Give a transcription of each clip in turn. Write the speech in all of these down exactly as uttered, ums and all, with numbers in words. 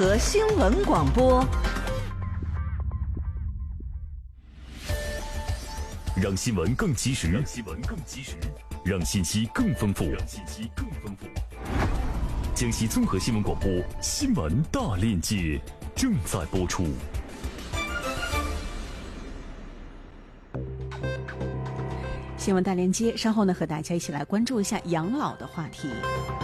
合新闻广播， 让新闻更及时，让新闻更及时，让信息更丰富，让信息更丰富。江西综合新闻广播新闻大链接正在播出。 新闻大连接，稍后呢和大家一起来关注一下养老的话题。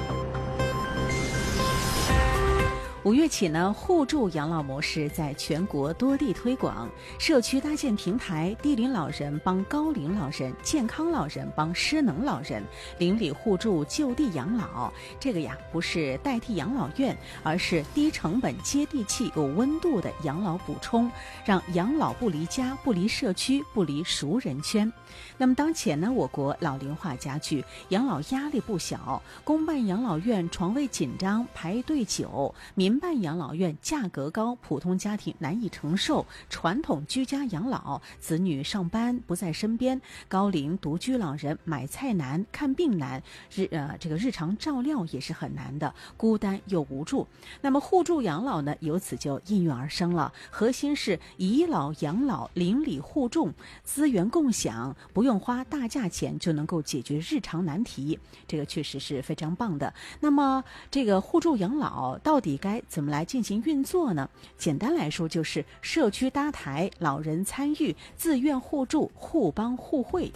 五月起呢，互助养老模式在全国多地推广，社区搭建平台，低龄老人帮高龄老人，健康老人帮失能老人，邻里互助就地养老。这个呀，不是代替养老院，而是低成本、接地气、有温度的养老补充，让养老不离家、不离社区、不离熟人圈。那么当前呢，我国老龄化加剧，养老压力不小，公办养老院床位紧张，排队久，民办养老院价格高，普通家庭难以承受，传统居家养老，子女上班不在身边，高龄独居老人买菜难，看病难，日呃这个日常照料也是很难的，孤单又无助。那么互助养老呢，由此就应运而生了，核心是以老养老，邻里互助，资源共享，不用花大价钱就能够解决日常难题，这个确实是非常棒的。那么这个互助养老到底该怎么来进行运作呢？简单来说就是社区搭台，老人参与，自愿互助，互帮互惠。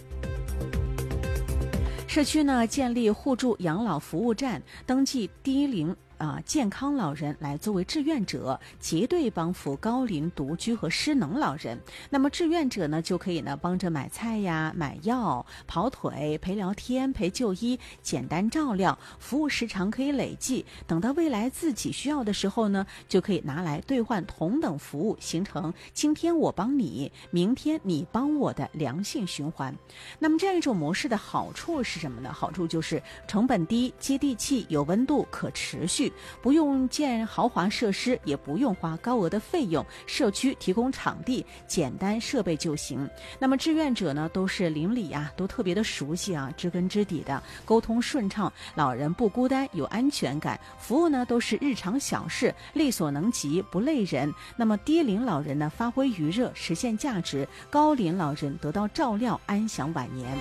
社区呢建立互助养老服务站，登记低龄啊、呃，健康老人来作为志愿者，结对帮扶高龄独居和失能老人。那么志愿者呢，就可以呢帮着买菜呀、买药、跑腿、陪聊天、陪就医，简单照料，服务时长可以累计。等到未来自己需要的时候呢，就可以拿来兑换同等服务，形成今天我帮你，明天你帮我的良性循环。那么这样一种模式的好处是什么呢？好处就是成本低、接地气、有温度、可持续。不用建豪华设施，也不用花高额的费用，社区提供场地，简单设备就行。那么志愿者呢，都是邻里啊，都特别的熟悉啊，知根知底的，沟通顺畅，老人不孤单，有安全感。服务呢都是日常小事，力所能及，不累人。那么低龄老人呢，发挥余热，实现价值；高龄老人得到照料，安享晚年。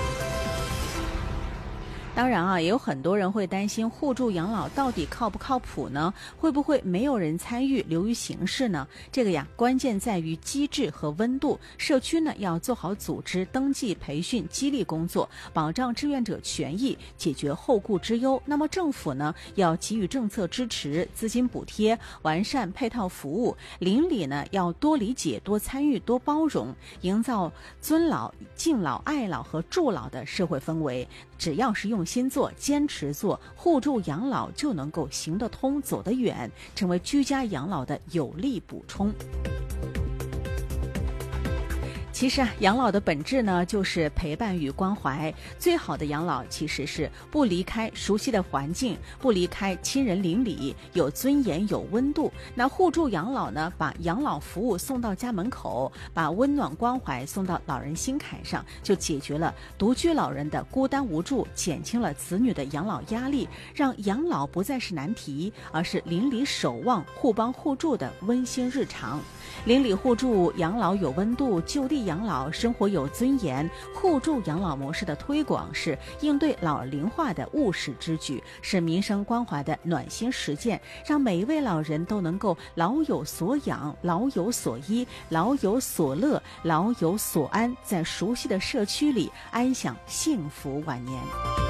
当然啊，也有很多人会担心互助养老到底靠不靠谱呢？会不会没有人参与，流于形式呢？这个呀，关键在于机制和温度。社区呢要做好组织、登记、培训、激励工作，保障志愿者权益，解决后顾之忧。那么政府呢要给予政策支持、资金补贴，完善配套服务。邻里呢要多理解、多参与、多包容，营造尊老、敬老、爱老和助老的社会氛围。只要是用心做，坚持做，互助养老就能够行得通，走得远，成为居家养老的有力补充。其实啊，养老的本质呢，就是陪伴与关怀。最好的养老其实是不离开熟悉的环境，不离开亲人邻里，有尊严有温度。那互助养老呢，把养老服务送到家门口，把温暖关怀送到老人心坎上，就解决了独居老人的孤单无助，减轻了子女的养老压力，让养老不再是难题，而是邻里守望、互帮互助的温馨日常。邻里互助，养老有温度，就地养老，生活有尊严。互助养老模式的推广是应对老龄化的务实之举，是民生关怀的暖心实践，让每一位老人都能够老有所养、老有所依、老有所乐、老有所安，在熟悉的社区里安享幸福晚年。